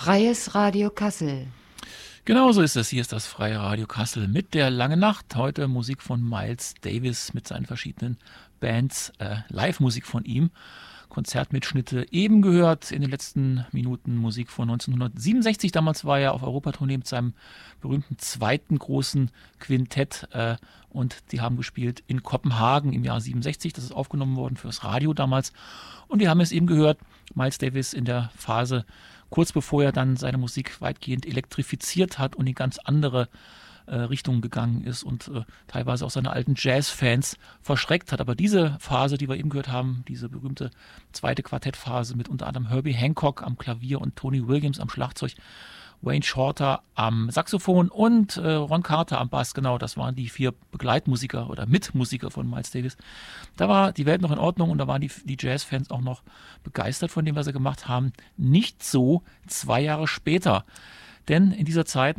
Freies Radio Kassel. Genau so ist es. Hier ist das Freie Radio Kassel mit der Lange Nacht. Heute Musik von Miles Davis mit seinen verschiedenen Bands, Live-Musik von ihm. Konzertmitschnitte eben gehört, in den letzten Minuten Musik von 1967. Damals war er auf Europatournee mit seinem berühmten zweiten großen Quintett und die haben gespielt in Kopenhagen im Jahr 67. Das ist aufgenommen worden fürs Radio damals. Und wir haben es eben gehört, Miles Davis in der Phase kurz bevor er dann seine Musik weitgehend elektrifiziert hat und in ganz andere Richtungen gegangen ist und teilweise auch seine alten Jazz-Fans verschreckt hat. Aber diese Phase, die wir eben gehört haben, diese berühmte zweite Quartettphase mit unter anderem Herbie Hancock am Klavier und Tony Williams am Schlagzeug, Wayne Shorter am Saxophon und Ron Carter am Bass, genau, das waren die 4 Begleitmusiker oder Mitmusiker von Miles Davis. Da war die Welt noch in Ordnung und da waren die Jazz-Fans auch noch begeistert von dem, was sie gemacht haben. Nicht so 2 Jahre später. Denn in dieser Zeit,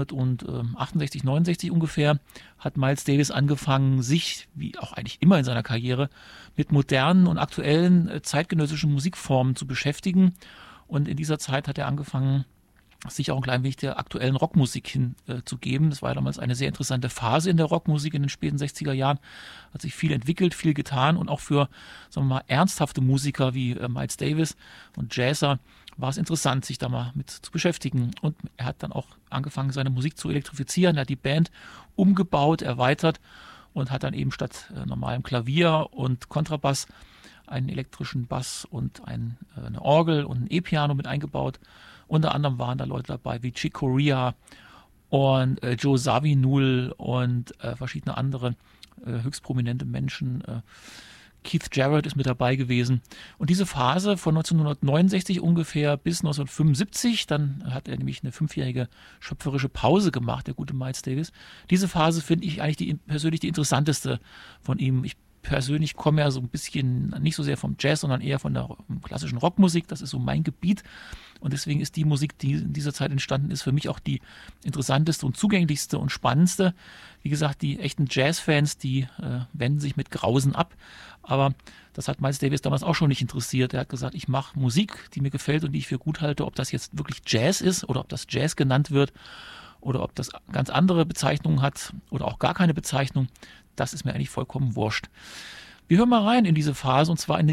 1968, 69 ungefähr, hat Miles Davis angefangen, sich, wie auch eigentlich immer in seiner Karriere, mit modernen und aktuellen zeitgenössischen Musikformen zu beschäftigen. Und in dieser Zeit hat er angefangen, sich auch ein klein wenig der aktuellen Rockmusik hinzugeben. Das war ja damals eine sehr interessante Phase in der Rockmusik in den späten 60er Jahren. Hat sich viel entwickelt, viel getan und auch für, sagen wir mal, ernsthafte Musiker wie Miles Davis und Jazzer war es interessant, sich da mal mit zu beschäftigen. Und er hat dann auch angefangen, seine Musik zu elektrifizieren. Er hat die Band umgebaut, erweitert und hat dann eben statt normalem Klavier und Kontrabass einen elektrischen Bass und eine Orgel und ein E-Piano mit eingebaut. Unter anderem waren da Leute dabei wie Chick Corea und Joe Zawinul und verschiedene andere höchst prominente Menschen. Keith Jarrett ist mit dabei gewesen. Und diese Phase von 1969 ungefähr bis 1975, dann hat er nämlich eine 5-jährige schöpferische Pause gemacht, der gute Miles Davis. Diese Phase finde ich eigentlich persönlich die interessanteste von ihm. Ich persönlich komme ja so ein bisschen nicht so sehr vom Jazz, sondern eher von der klassischen Rockmusik. Das ist so mein Gebiet. Und deswegen ist die Musik, die in dieser Zeit entstanden ist, für mich auch die interessanteste und zugänglichste und spannendste. Wie gesagt, die echten Jazz-Fans, die wenden sich mit Grausen ab. Aber das hat Miles Davis damals auch schon nicht interessiert. Er hat gesagt, ich mache Musik, die mir gefällt und die ich für gut halte. Ob das jetzt wirklich Jazz ist oder ob das Jazz genannt wird oder ob das ganz andere Bezeichnungen hat oder auch gar keine Bezeichnung, das ist mir eigentlich vollkommen wurscht. Wir hören mal rein in diese Phase und zwar in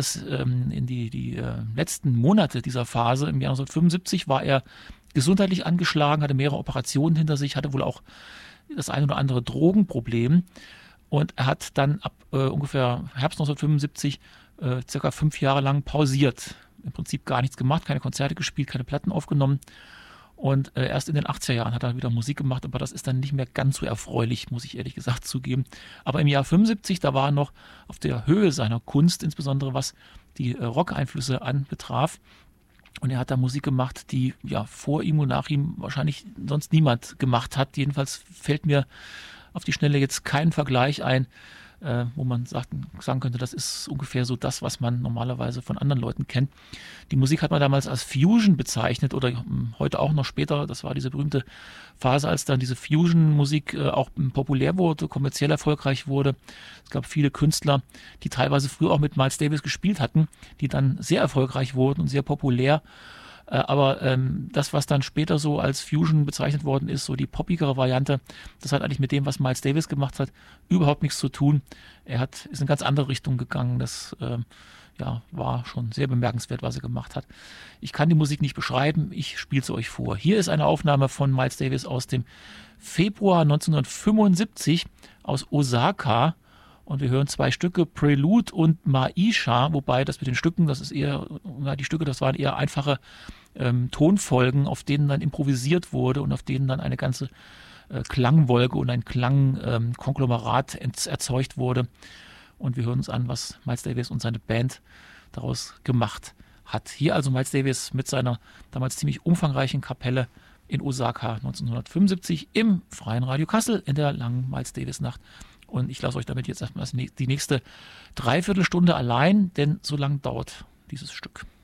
die letzten Monate dieser Phase. Im Jahr 1975 war er gesundheitlich angeschlagen, hatte mehrere Operationen hinter sich, hatte wohl auch das ein oder andere Drogenproblem und er hat dann ab ungefähr Herbst 1975 circa 5 Jahre lang pausiert. Im Prinzip gar nichts gemacht, keine Konzerte gespielt, keine Platten aufgenommen. Und erst in den 80er Jahren hat er wieder Musik gemacht, aber das ist dann nicht mehr ganz so erfreulich, muss ich ehrlich gesagt zugeben. Aber im Jahr 75, da war er noch auf der Höhe seiner Kunst, insbesondere was die Rock-Einflüsse anbetraf. Und er hat da Musik gemacht, die ja vor ihm und nach ihm wahrscheinlich sonst niemand gemacht hat. Jedenfalls fällt mir auf die Schnelle jetzt kein Vergleich ein, wo man sagen könnte, das ist ungefähr so das, was man normalerweise von anderen Leuten kennt. Die Musik hat man damals als Fusion bezeichnet oder heute auch noch später. Das war diese berühmte Phase, als dann diese Fusion-Musik auch populär wurde, kommerziell erfolgreich wurde. Es gab viele Künstler, die teilweise früher auch mit Miles Davis gespielt hatten, die dann sehr erfolgreich wurden und sehr populär. Aber das, was dann später so als Fusion bezeichnet worden ist, so die poppigere Variante, das hat eigentlich mit dem, was Miles Davis gemacht hat, überhaupt nichts zu tun. Ist in eine ganz andere Richtung gegangen. Das war schon sehr bemerkenswert, was er gemacht hat. Ich kann die Musik nicht beschreiben, ich spiele sie euch vor. Hier ist eine Aufnahme von Miles Davis aus dem Februar 1975 aus Osaka. Und wir hören 2 Stücke, Prelude und Maisha, wobei das mit den Stücken, das waren eher einfache Tonfolgen, auf denen dann improvisiert wurde und auf denen dann eine ganze Klangwolke und ein Klangkonglomerat erzeugt wurde. Und wir hören uns an, was Miles Davis und seine Band daraus gemacht hat. Hier also Miles Davis mit seiner damals ziemlich umfangreichen Kapelle in Osaka 1975 im Freien Radio Kassel in der langen Miles Davis Nacht. Und ich lasse euch damit jetzt erstmal die nächste Dreiviertelstunde allein, denn so lang dauert dieses Stück.